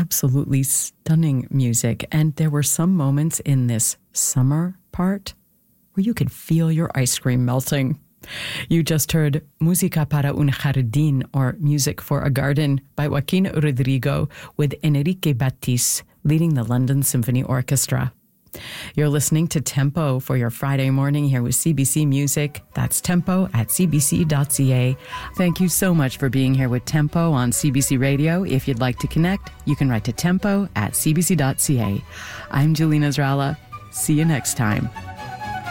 absolutely stunning music. And there were some moments in this summer part where you could feel your ice cream melting. You just heard Música para un Jardín, or Music for a Garden, by Joaquin Rodrigo, with Enrique Batiste leading the London Symphony Orchestra. You're listening to Tempo for your Friday morning here with CBC Music. That's tempo at cbc.ca. Thank you so much for being here with Tempo on CBC Radio. If you'd like to connect, you can write to tempo at cbc.ca. I'm Julina Zrala. See you next time.